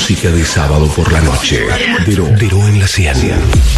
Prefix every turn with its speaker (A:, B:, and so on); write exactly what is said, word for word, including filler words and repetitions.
A: música de sábado por la noche. Dero, Dero en la cien.